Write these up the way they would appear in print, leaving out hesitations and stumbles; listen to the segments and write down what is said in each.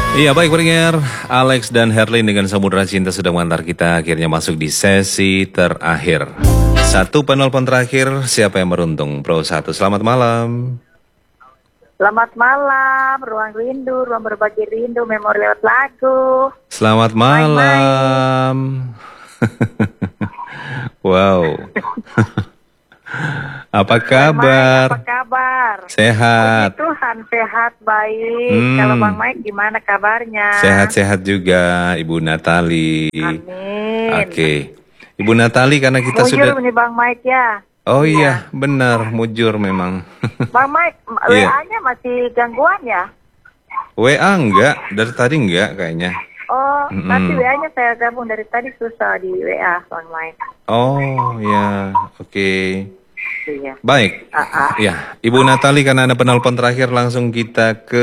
Iya baik pendengar, Alex dan Herlin dengan Samudra Cinta sudah mengantar kita akhirnya masuk di sesi terakhir. Satu penelpon terakhir, siapa yang beruntung? Pro 1, selamat malam. Selamat malam, ruang rindu, ruang berbagi rindu, memori lewat lagu. Selamat malam. Wow. Apa kabar? Apa kabar? Sehat. Puji Tuhan, sehat, baik. Kalau Bang Mike gimana kabarnya? Sehat-sehat juga, Ibu Natali. Amin. Oke. Ibu Natali karena kita mujur sudah... nih Bang Mike ya. Oh iya, benar, mujur memang. Bang Mike, Iya. WA-nya masih gangguan ya? WA enggak, dari tadi enggak kayaknya. Oh, nanti WA-nya saya gabung dari tadi susah di WA Bang Mike. Oh ya, oke. Iya. Baik, ya Ibu Natali karena ada penelpon terakhir langsung kita ke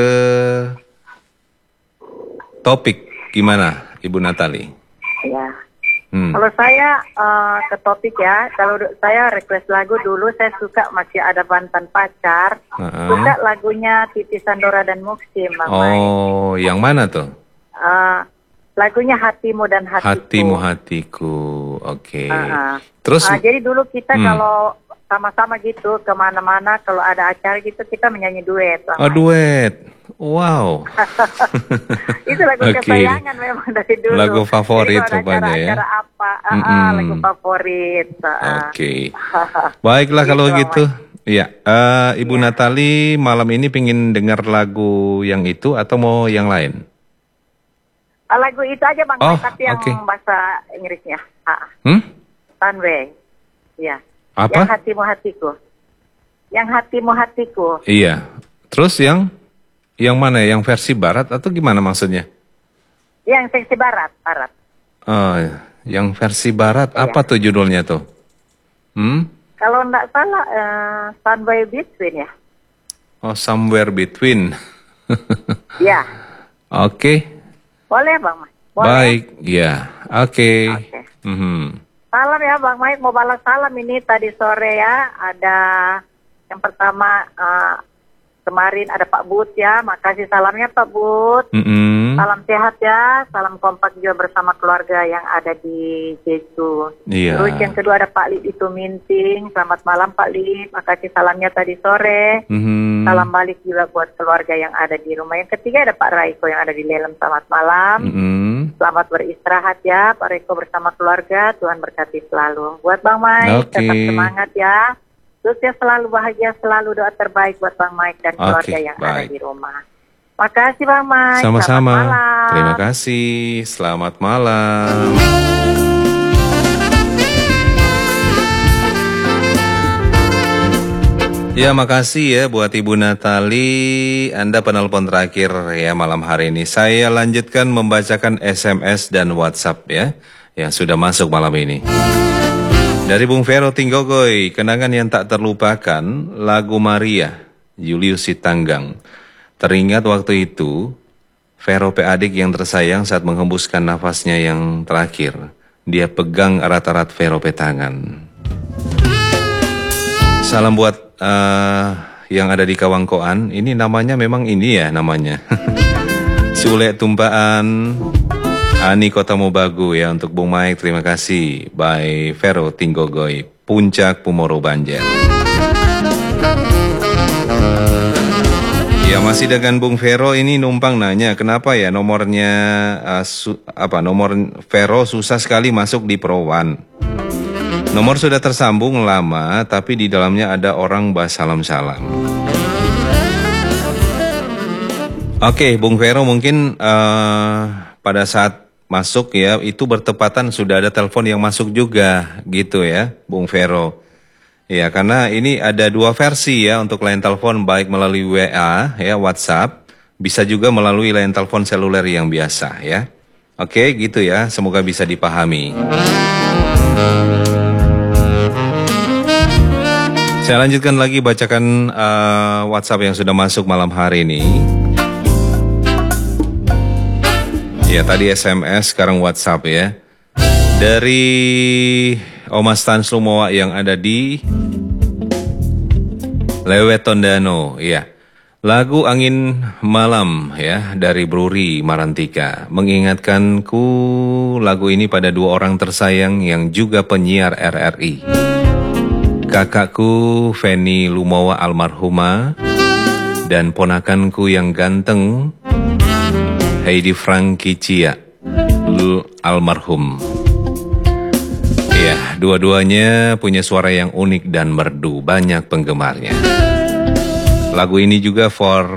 topik. Gimana Ibu Natali? Ya. Kalau saya ke topik ya, kalau saya request lagu dulu, saya suka Masih Ada Mantan Pacar. Suka lagunya Titi Sandora dan Muxim, Bang Mike. Oh, yang mana tuh? Lagunya Hatimu dan Hatiku. Hatimu Hatiku, oke. Terus? Jadi dulu kita kalau sama-sama gitu, kemana-mana, kalau ada acara gitu, kita menyanyi duet. Bang Oh, Mike. duet. Wow. Itu lagu kesayangan memang dari dulu. Lagu favorit rupanya ya. Acara apa? Lagu favorit. Oke. Baiklah kalau gitu. Iya, Ibu Natali malam ini pingin dengar lagu yang itu atau mau yang lain? Lagu itu aja Bang, tapi yang bahasa Inggrisnya. Sunway. Iya. Apa? Yang Hatimu Hatiku. Yang Hatimu Hatiku. Iya. Terus yang mana? Yang versi barat atau gimana maksudnya? Yang versi barat. Oh, yang versi barat apa tuh judulnya tuh? Kalau enggak salah Somewhere Between ya. Oh, Somewhere Between. Ya. Oke. Boleh Bang Mike. Boleh. Baik, ya. Oke. Salam ya Bang Mike, mau balas salam ini tadi sore ya. Ada yang pertama kemarin ada Pak But ya, makasih salamnya Pak But. Salam sehat ya, salam kompak juga bersama keluarga yang ada di Jeju. Iya. Terus yang kedua ada Pak Lip itu Minting, selamat malam Pak Lip, makasih salamnya tadi sore. Salam balik juga buat keluarga yang ada di rumah. Yang ketiga ada Pak Raiko yang ada di Lelem, selamat malam. Selamat beristirahat ya Pak Raiko bersama keluarga, Tuhan berkati selalu. Buat Bang Mike, tetap semangat ya. Sukses selalu, bahagia selalu, doa terbaik buat Bang Mike dan keluarga yang ada di rumah. Makasih Bang Mike. Sama-sama. Selamat malam. Terima kasih. Selamat malam. Ya, makasih ya buat Ibu Natali. Anda penelpon terakhir ya malam hari ini. Saya lanjutkan membacakan SMS dan WhatsApp ya yang sudah masuk malam ini. Dari Bung Vero Tinggogoy, kenangan yang tak terlupakan, lagu Maria, Julius Sitanggang. Teringat waktu itu, Vero Adik yang tersayang saat menghembuskan nafasnya yang terakhir. Dia pegang erat-erat Vero tangan. Salam buat yang ada di Kawangkoan. Ini namanya memang ini ya namanya. Sule Tumpaan, Ani Kota Mobagu ya untuk Bung Mike, terima kasih. By Vero Tinggogoy, Puncak Pumoro Banjar. Ya masih dengan Bung Vero ini numpang nanya kenapa ya nomornya nomor Vero susah sekali masuk di Pro One. Nomor sudah tersambung lama tapi di dalamnya ada orang bahas salam-salam. Oke, Bung Vero mungkin pada saat masuk ya itu bertepatan sudah ada telepon yang masuk juga gitu ya Bung Vero. Ya karena ini ada dua versi ya untuk line telepon baik melalui WA ya WhatsApp, bisa juga melalui line telepon seluler yang biasa ya. Oke gitu ya, semoga bisa dipahami. Saya lanjutkan lagi bacakan WhatsApp yang sudah masuk malam hari ini. Ya tadi SMS, sekarang WhatsApp ya. Dari Oma Stan Slumowa yang ada di Lewe Tondano, ya. Lagu Angin Malam ya dari Bruri Marantika mengingatkanku lagu ini pada dua orang tersayang yang juga penyiar RRI. Kakakku Feni Lumowa almarhumah dan ponakanku yang ganteng Heidi Franky Cia almarhum. Ya, dua-duanya punya suara yang unik dan merdu, banyak penggemarnya. Lagu ini juga for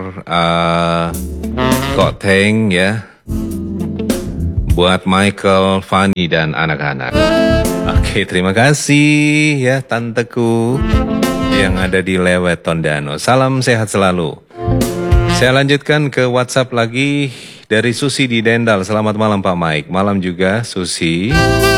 Kok Teng ya, buat Michael, Fanny dan anak-anak. Oke, terima kasih ya tanteku yang ada di Lewet Tondano. Salam sehat selalu. Saya lanjutkan ke WhatsApp lagi dari Susi di Dendal. Selamat malam Pak Mike. Malam juga Susi.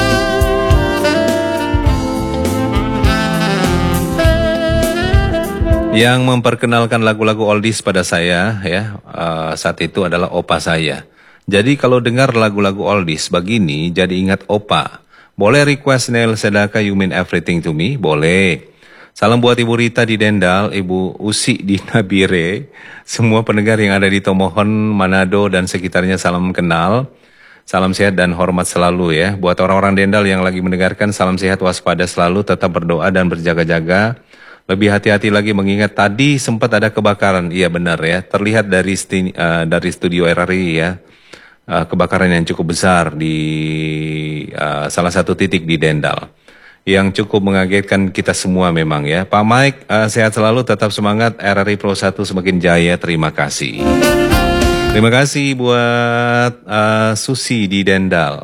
Yang memperkenalkan lagu-lagu oldies pada saya ya saat itu adalah opa saya. Jadi kalau dengar lagu-lagu oldies begini jadi ingat opa. Boleh request Neil Sedaka You Mean Everything to Me? Boleh. Salam buat Ibu Rita di Dendal, Ibu Usi di Nabire, semua pendengar yang ada di Tomohon, Manado dan sekitarnya salam kenal. Salam sehat dan hormat selalu ya. Buat orang-orang Dendal yang lagi mendengarkan, salam sehat, waspada selalu, tetap berdoa dan berjaga-jaga. Lebih hati-hati lagi mengingat tadi sempat ada kebakaran. Iya benar ya, terlihat dari studio RRI ya. Kebakaran yang cukup besar di salah satu titik di Dendal. Yang cukup mengagetkan kita semua memang ya. Pak Mike, sehat selalu, tetap semangat, RRI Pro 1 semakin jaya, terima kasih. Terima kasih buat Susi di Dendal.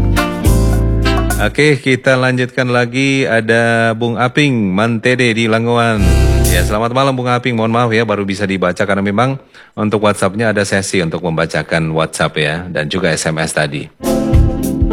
Oke, kita lanjutkan lagi, ada Bung Aping Mantede di Langoan. Ya, selamat malam Bung Aping, mohon maaf ya baru bisa dibaca karena memang untuk WhatsApp-nya ada sesi untuk membacakan WhatsApp ya dan juga SMS tadi.